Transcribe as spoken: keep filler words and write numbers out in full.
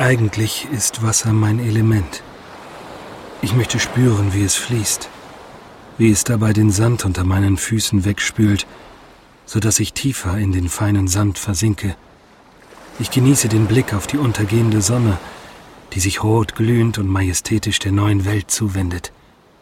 Eigentlich ist Wasser mein Element. Ich möchte spüren, wie es fließt, wie es dabei den Sand unter meinen Füßen wegspült, sodass ich tiefer in den feinen Sand versinke. Ich genieße den Blick auf die untergehende Sonne, die sich rot glühend und majestätisch der neuen Welt zuwendet.